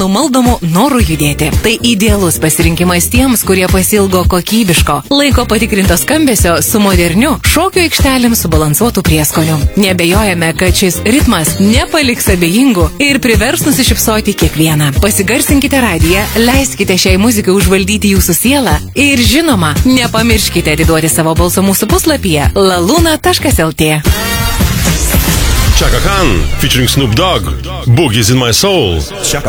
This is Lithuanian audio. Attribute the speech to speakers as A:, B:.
A: numaldomu noru judėti. Tai idealus pasirinkimas tiems, kurie pasilgo kokybiško, laiko patikrinto skambesio su moderniu šokių aikštelėms subalansuotų prieskoniu. Nebejojame, kad šis ritmas nepaliks abejingų ir privers nusišypsoti kiekvieną. Pasigarsinkite radiją, leiskite šiai muzikai užvaldyti jūsų sielą ir žinoma, nepamirškite atiduoti savo balso mūsų puslapyje laluna.lt.
B: Chaka Khan featuring Snoop Dogg, Boogie's in My Soul.
C: Chaka